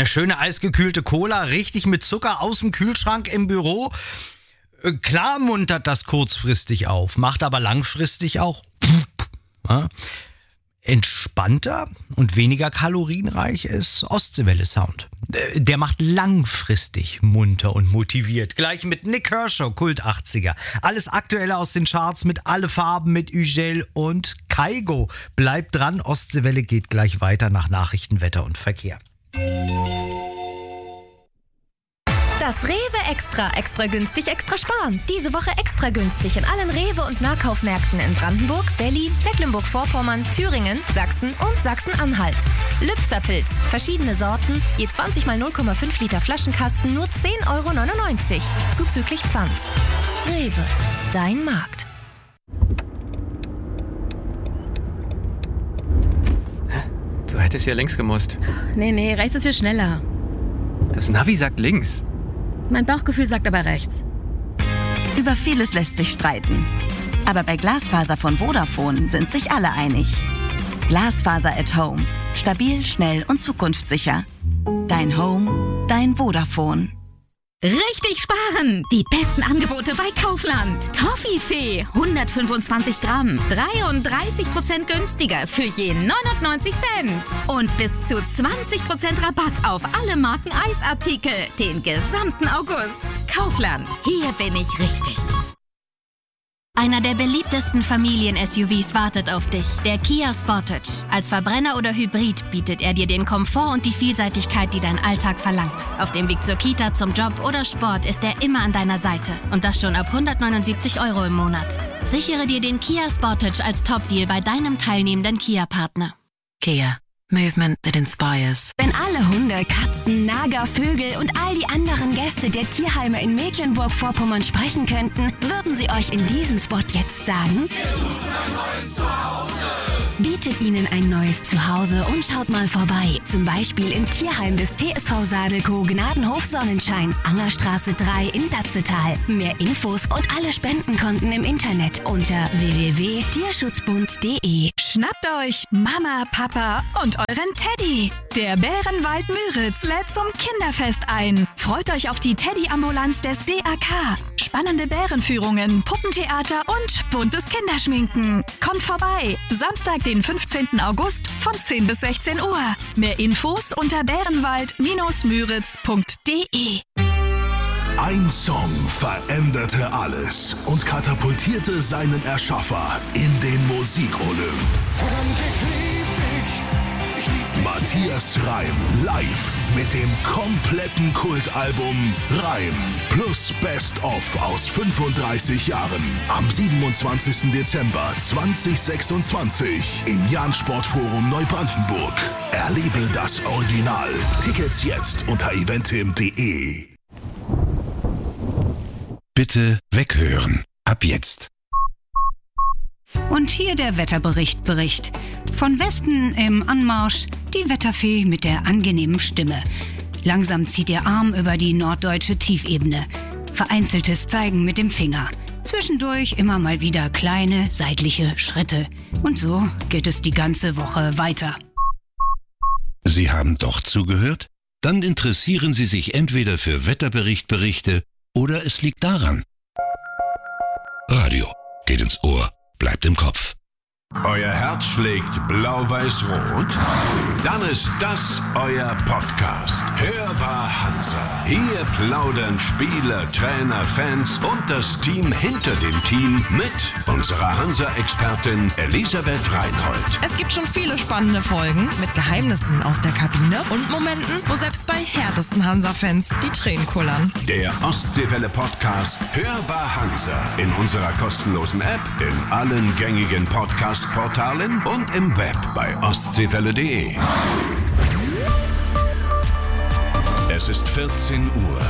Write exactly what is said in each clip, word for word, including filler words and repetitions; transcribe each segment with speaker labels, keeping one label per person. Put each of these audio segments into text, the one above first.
Speaker 1: Eine schöne eisgekühlte Cola, richtig mit Zucker aus dem Kühlschrank im Büro. Klar muntert das kurzfristig auf, macht aber langfristig auch ja, entspannter und weniger kalorienreich ist Ostseewelle-Sound. Der macht langfristig munter und motiviert. Gleich mit Nick Kershaw, Kult achtziger. Alles Aktuelle aus den Charts mit Alle Farben, mit Ugel und Kaigo. Bleibt dran, Ostseewelle geht gleich weiter nach Nachrichten, Wetter und Verkehr.
Speaker 2: Das Rewe Extra, extra günstig, extra sparen. Diese Woche extra günstig in allen Rewe- und Nahkaufmärkten in Brandenburg, Berlin, Mecklenburg-Vorpommern, Thüringen, Sachsen und Sachsen-Anhalt. Lübzer Pilz, verschiedene Sorten, je zwanzig mal null Komma fünf Liter Flaschenkasten, nur zehn Euro neunundneunzig. Zuzüglich Pfand. Rewe, dein Markt.
Speaker 3: Du hättest ja links gemusst.
Speaker 4: Nee, nee, rechts ist viel schneller.
Speaker 3: Das Navi sagt links.
Speaker 4: Mein Bauchgefühl sagt aber rechts.
Speaker 5: Über vieles lässt sich streiten. Aber bei Glasfaser von Vodafone sind sich alle einig. Glasfaser at Home. Stabil, schnell und zukunftssicher. Dein Home, dein Vodafone.
Speaker 6: Richtig sparen! Die besten Angebote bei Kaufland. Toffifee, hundertfünfundzwanzig Gramm, dreiunddreißig Prozent günstiger für je neunundneunzig Cent. Und bis zu zwanzig Prozent Rabatt auf alle Marken Eisartikel, den gesamten August. Kaufland, hier bin ich richtig. Einer der beliebtesten Familien-S U Vs wartet auf dich, der Kia Sportage. Als Verbrenner oder Hybrid bietet er dir den Komfort und die Vielseitigkeit, die dein Alltag verlangt. Auf dem Weg zur Kita, zum Job oder Sport ist er immer an deiner Seite. Und das schon ab hundertneunundsiebzig Euro im Monat. Sichere dir den Kia Sportage als Top-Deal bei deinem teilnehmenden Kia-Partner. Kia. Movement that inspires.
Speaker 7: Wenn alle Hunde, Katzen, Nager, Vögel und all die anderen Gäste der Tierheime in Mecklenburg-Vorpommern sprechen könnten, würden sie euch in diesem Spot jetzt sagen: Wir suchen ein neues Zuhause. Bietet ihnen ein neues Zuhause und schaut mal vorbei. Zum Beispiel im Tierheim des T S V Sadelko Gnadenhof Sonnenschein, Angerstraße drei in Datzetal. Mehr Infos und alle Spendenkonten im Internet unter w w w punkt tierschutzbund punkt de.
Speaker 8: Schnappt euch Mama, Papa und euren Teddy. Der Bärenwald Müritz lädt zum Kinderfest ein. Freut euch auf die Teddy-Ambulanz des D A K. Spannende Bärenführungen, Puppentheater und buntes Kinderschminken. Kommt vorbei. Samstag, den fünfzehnten August von zehn bis sechzehn Uhr. Mehr Infos unter bärenwald Müritz punkt de.
Speaker 9: Ein Song veränderte alles und katapultierte seinen Erschaffer in den Musikolymp. Matthias Reim live mit dem kompletten Kultalbum Reim plus Best of aus fünfunddreißig Jahren am siebenundzwanzigsten Dezember zweitausendsechsundzwanzig im Jahn-Sportforum Neubrandenburg. Erlebe das Original. Tickets jetzt unter eventim punkt de.
Speaker 10: Bitte weghören. Ab jetzt.
Speaker 11: Und hier der Wetterbericht Bericht. Von Westen im Anmarsch die Wetterfee mit der angenehmen Stimme. Langsam zieht ihr Arm über die norddeutsche Tiefebene. Vereinzeltes Zeigen mit dem Finger. Zwischendurch immer mal wieder kleine seitliche Schritte. Und so geht es die ganze Woche weiter.
Speaker 10: Sie haben doch zugehört? Dann interessieren Sie sich entweder für Wetterbericht-Berichte oder es liegt daran. Radio geht ins Ohr, bleibt im Kopf.
Speaker 12: Euer Herz schlägt blau-weiß-rot? Dann ist das euer Podcast. Hörbar Hansa. Hier plaudern Spieler, Trainer, Fans und das Team hinter dem Team mit unserer Hansa-Expertin Elisabeth Reinhold.
Speaker 13: Es gibt schon viele spannende Folgen mit Geheimnissen aus der Kabine und Momenten, wo selbst bei härtesten Hansa-Fans die Tränen kullern.
Speaker 12: Der Ostseewelle-Podcast Hörbar Hansa in unserer kostenlosen App, in allen gängigen Podcasts Portalen und im Web bei ostseewelle punkt de. Es ist vierzehn Uhr.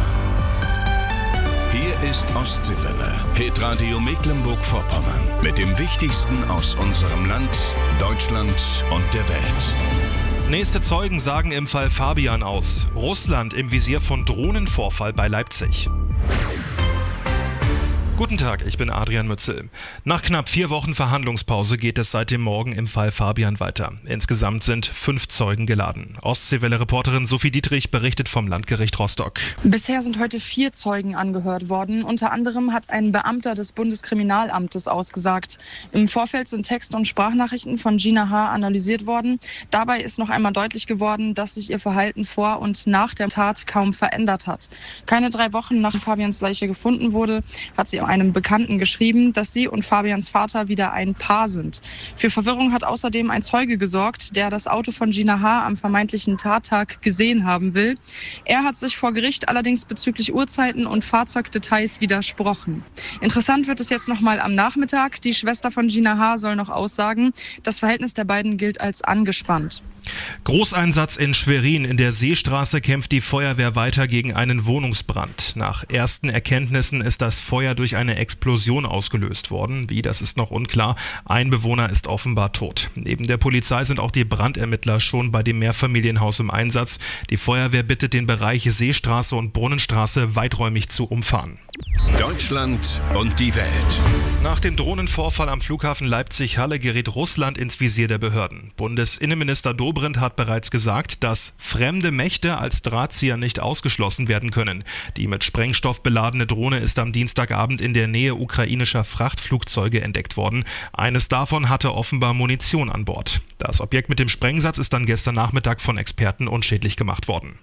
Speaker 12: Hier ist Ostseewelle, Hitradio Mecklenburg-Vorpommern mit dem Wichtigsten aus unserem Land, Deutschland und der Welt.
Speaker 14: Nächste Zeugen sagen im Fall Fabian aus. Russland im Visier von Drohnenvorfall bei Leipzig. Guten Tag, ich bin Adrian Mützel. Nach knapp vier Wochen Verhandlungspause geht es seit dem Morgen im Fall Fabian weiter. Insgesamt sind fünf Zeugen geladen. Ostseewelle-Reporterin Sophie Dietrich berichtet vom Landgericht Rostock.
Speaker 15: Bisher sind heute vier Zeugen angehört worden. Unter anderem hat ein Beamter des Bundeskriminalamtes ausgesagt. Im Vorfeld sind Text- und Sprachnachrichten von Gina H. analysiert worden. Dabei ist noch einmal deutlich geworden, dass sich ihr Verhalten vor und nach der Tat kaum verändert hat. Keine drei Wochen nach Fabians Leiche gefunden wurde, hat sie einem Bekannten geschrieben, dass sie und Fabians Vater wieder ein Paar sind. Für Verwirrung hat außerdem ein Zeuge gesorgt, der das Auto von Gina H. am vermeintlichen Tattag gesehen haben will. Er hat sich vor Gericht allerdings bezüglich Uhrzeiten und Fahrzeugdetails widersprochen. Interessant wird es jetzt nochmal am Nachmittag. Die Schwester von Gina H. soll noch aussagen. Das Verhältnis der beiden gilt als angespannt.
Speaker 14: Großeinsatz in Schwerin. In der Seestraße kämpft die Feuerwehr weiter gegen einen Wohnungsbrand. Nach ersten Erkenntnissen ist das Feuer durch eine Explosion ausgelöst worden. Wie, das ist noch unklar. Ein Bewohner ist offenbar tot. Neben der Polizei sind auch die Brandermittler schon bei dem Mehrfamilienhaus im Einsatz. Die Feuerwehr bittet den Bereich Seestraße und Brunnenstraße weiträumig zu umfahren.
Speaker 12: Deutschland und die Welt.
Speaker 14: Nach dem Drohnenvorfall am Flughafen Leipzig-Halle gerät Russland ins Visier der Behörden. Bundesinnenminister Dobrindt hat bereits gesagt, dass fremde Mächte als Drahtzieher nicht ausgeschlossen werden können. Die mit Sprengstoff beladene Drohne ist am Dienstagabend in der Nähe ukrainischer Frachtflugzeuge entdeckt worden. Eines davon hatte offenbar Munition an Bord. Das Objekt mit dem Sprengsatz ist dann gestern Nachmittag von Experten unschädlich gemacht worden.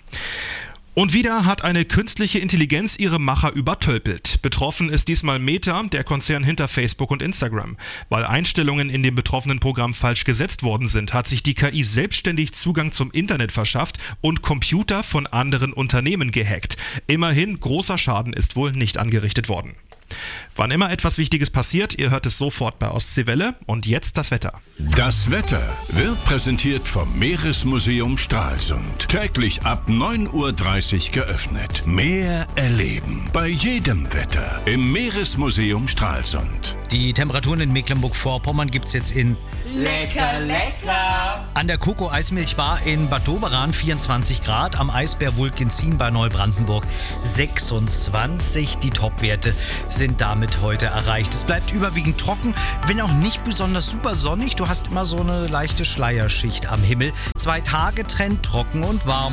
Speaker 14: Und wieder hat eine künstliche Intelligenz ihre Macher übertölpelt. Betroffen ist diesmal Meta, der Konzern hinter Facebook und Instagram. Weil Einstellungen in dem betroffenen Programm falsch gesetzt worden sind, hat sich die K I selbstständig Zugang zum Internet verschafft und Computer von anderen Unternehmen gehackt. Immerhin, großer Schaden ist wohl nicht angerichtet worden. Wann immer etwas Wichtiges passiert, ihr hört es sofort bei Ostseewelle. Und jetzt das Wetter.
Speaker 12: Das Wetter wird präsentiert vom Meeresmuseum Stralsund. Täglich ab neun Uhr dreißig geöffnet. Meer erleben. Bei jedem Wetter. Im Meeresmuseum Stralsund.
Speaker 1: Die Temperaturen in Mecklenburg-Vorpommern gibt es jetzt in
Speaker 16: Lecker, lecker!
Speaker 1: An der Coco Eismilchbar in Bad Doberan vierundzwanzig Grad, am Eisbär Vulcansin bei Neubrandenburg sechsundzwanzig. Die Topwerte sind damit heute erreicht. Es bleibt überwiegend trocken, wenn auch nicht besonders super sonnig. Du hast immer so eine leichte Schleierschicht am Himmel. Zwei Tage Trend trocken und warm.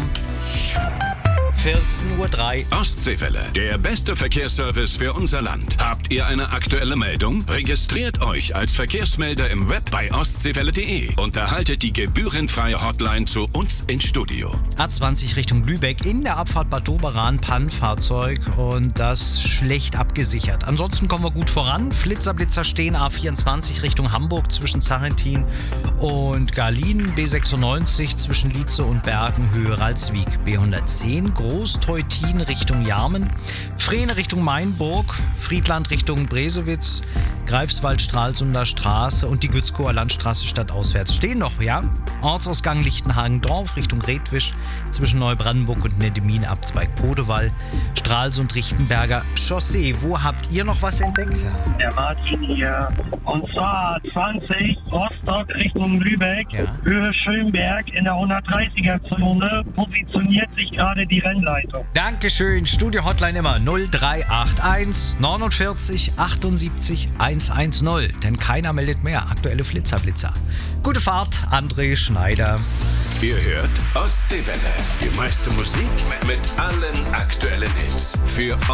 Speaker 1: vierzehn Uhr drei.
Speaker 12: Ostseewelle, der beste Verkehrsservice für unser Land. Habt ihr eine aktuelle Meldung? Registriert euch als Verkehrsmelder im Web bei ostseewelle punkt de und erhaltet die gebührenfreie Hotline zu uns ins Studio.
Speaker 1: A zwanzig Richtung Lübeck, in der Abfahrt Bad Doberan, Pannenfahrzeug und das schlecht abgesichert. Ansonsten kommen wir gut voran. Flitzer-Blitzer stehen A vierundzwanzig Richtung Hamburg zwischen Zarentin und Garlin, B sechsundneunzig zwischen Lietze und Bergen, Höhe Ralswiek, B hundertzehn, Groß-Teutin Richtung Jarmen, Frehne Richtung Mainburg, Friedland Richtung Bresewitz, Greifswald Stralsunder Straße und die Gützkower Landstraße stadtauswärts stehen noch, ja? Ortsausgang Lichtenhagen-Dorf Richtung Redwisch zwischen Neubrandenburg und Neddemin Abzweig Podewall, Stralsund Richtenberger Chaussee. Wo habt ihr noch was entdeckt?
Speaker 16: Der Martin hier. Und zwar zwanzig Rostock Richtung Lübeck, ja. Höhe Schönberg in der hundertdreißiger Zone positioniert sich gerade die Rennleitung.
Speaker 1: Dankeschön. Studio Hotline immer null drei acht eins neunundvierzig achtundsiebzig hundertzehn. Denn keiner meldet mehr. Aktuelle Flitzerblitzer. Gute Fahrt, André Schneider.
Speaker 12: Ihr hört Ostseewelle. Die meiste Musik mit allen aktuellen Hits. Für